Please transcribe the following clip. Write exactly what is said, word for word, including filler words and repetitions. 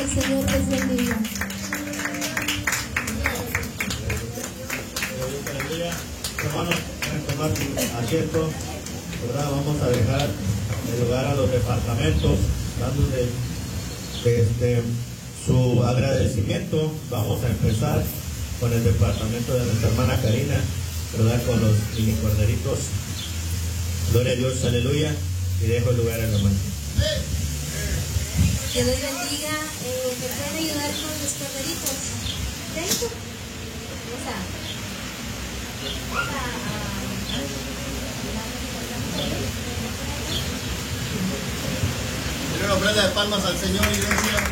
Señor les bendiga. Hermanos, pueden tomar su asiento, ¿verdad? Vamos a dejar el lugar a los departamentos, dándole este, su agradecimiento. Vamos a empezar con el departamento de nuestra hermana Karina, ¿verdad? Con los mini corderitos. Gloria a Dios, aleluya. Y dejo el lugar a la hermana. Que Dios bendiga. Eh, ¿Me pueden ayudar con los corderitos? ¿Dentro? Esa. Primero ofrenda de palmas al Señor, iglesia.